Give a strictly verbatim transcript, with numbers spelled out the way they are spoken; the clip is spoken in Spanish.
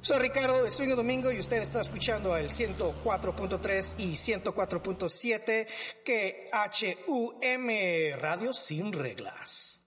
Soy Ricardo de Swing Domingo y usted está escuchando el ciento cuatro punto tres y ciento cuatro punto siete que H U M Radio Sin Reglas.